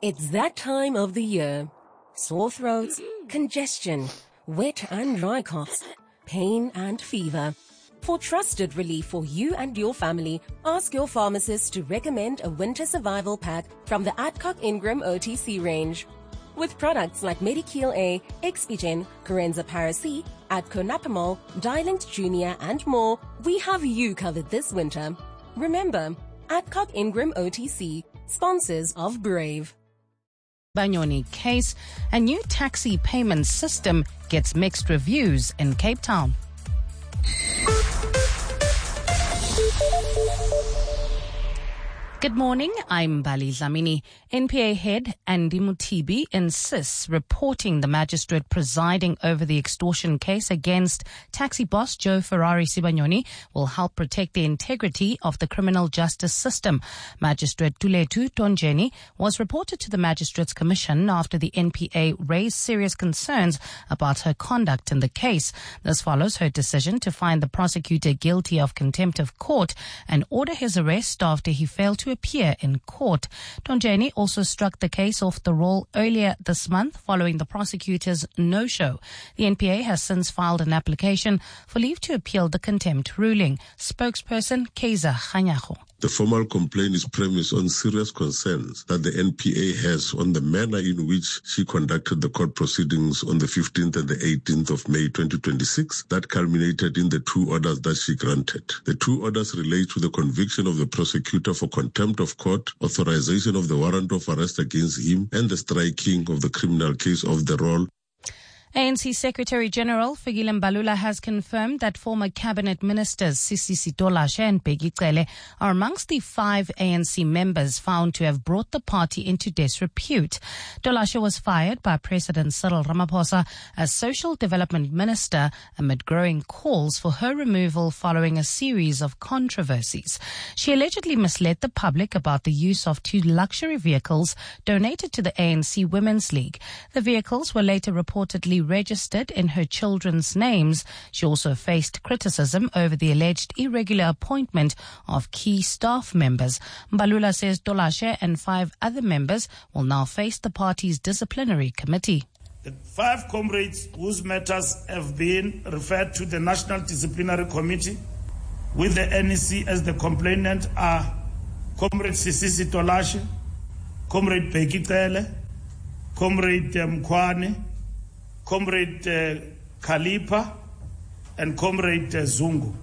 It's that time of the year. Sore throats, congestion, wet and dry coughs, pain and fever. For trusted relief for you and your family, ask your pharmacist to recommend a winter survival pack from the Adcock Ingram OTC range. With products like Medikil A, Expigen, Corenza Paracy, Adco Napamol, Dilinct Junior and more, we have you covered this winter. Remember, Adcock Ingram OTC, sponsors of Brave. Banyoni case, a new taxi payment system gets mixed reviews in Cape Town. Good morning, I'm Bali Dlamini. NPA head Andy Mutibi insists reporting the magistrate presiding over the extortion case against taxi boss Joe Ferrari Sibanyoni will help protect the integrity of the criminal justice system. Magistrate Tuletu Tonjeni was reported to the Magistrates Commission after the NPA raised serious concerns about her conduct in the case. This follows her decision to find the prosecutor guilty of contempt of court and order his arrest after he failed to appear in court. Tonjeni also struck the case off the roll earlier this month following the prosecutor's no-show. The NPA has since filed an application for leave to appeal the contempt ruling. Spokesperson Kaiser Khanyago. The formal complaint is premised on serious concerns that the NPA has on the manner in which she conducted the court proceedings on the 15th and the 18th of May 2026 that culminated in the two orders that she granted. The two orders relate to the conviction of the prosecutor for contempt of court, authorization of the warrant of arrest against him, and the striking of the criminal case off the roll. ANC Secretary-General Fikile Mbalula has confirmed that former cabinet ministers Sisisi Tolashe and Bheki Cele are amongst the 5 ANC members found to have brought the party into disrepute. Tolashe was fired by President Cyril Ramaphosa as Social Development Minister amid growing calls for her removal following a series of controversies. She allegedly misled the public about the use of 2 luxury vehicles donated to the ANC Women's League. The vehicles were later reportedly registered in her children's names. She also faced criticism over the alleged irregular appointment of key staff members. Mbalula says Tolashe and 5 other members will now face the party's disciplinary committee. The 5 comrades whose matters have been referred to the National Disciplinary Committee with the NEC as the complainant are Comrade Sisisi Tolashe, Comrade Bheki Cele, Comrade Mkhwane, Comrade Khalipa, and Comrade Zungu.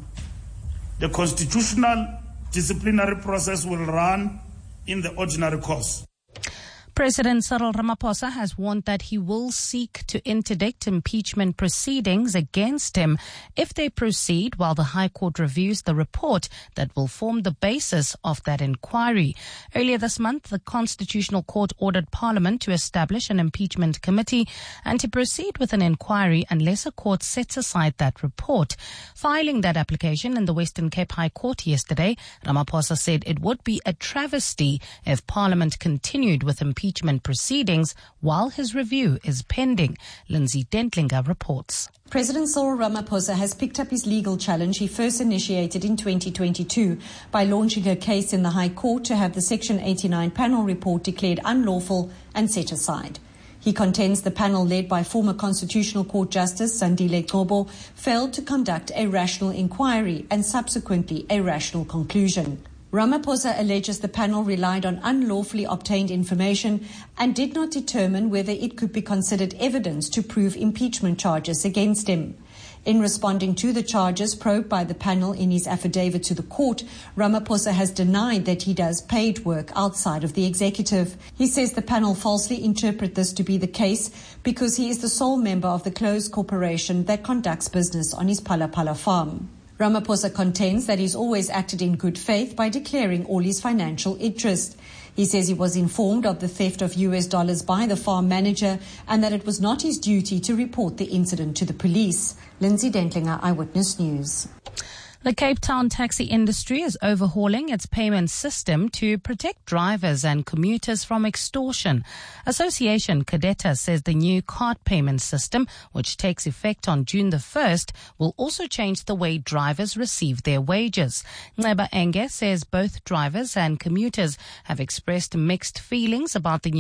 The constitutional disciplinary process will run in the ordinary course. President Cyril Ramaphosa has warned that he will seek to interdict impeachment proceedings against him if they proceed while the High Court reviews the report that will form the basis of that inquiry. Earlier this month, the Constitutional Court ordered Parliament to establish an impeachment committee and to proceed with an inquiry unless a court sets aside that report. Filing that application in the Western Cape High Court yesterday, Ramaphosa said it would be a travesty if Parliament continued with impeachment proceedings while his review is pending. Lindsay Dentlinger reports. President Cyril Ramaphosa has picked up his legal challenge he first initiated in 2022 by launching a case in the High Court to have the Section 89 panel report declared unlawful and set aside. He contends the panel led by former Constitutional Court Justice Sandile Gqobo failed to conduct a rational inquiry and subsequently a rational conclusion. Ramaphosa alleges the panel relied on unlawfully obtained information and did not determine whether it could be considered evidence to prove impeachment charges against him. In responding to the charges probed by the panel in his affidavit to the court, Ramaphosa has denied that he does paid work outside of the executive. He says the panel falsely interpret this to be the case because he is the sole member of the closed corporation that conducts business on his Phalaphala farm. Ramaphosa contends that he's always acted in good faith by declaring all his financial interest. He says he was informed of the theft of US dollars by the farm manager and that it was not his duty to report the incident to the police. Lindsay Dentlinger, Eyewitness News. The Cape Town taxi industry is overhauling its payment system to protect drivers and commuters from extortion. Association Cadeta says the new card payment system, which takes effect on June the 1st, will also change the way drivers receive their wages. Nceba Enge says both drivers and commuters have expressed mixed feelings about the new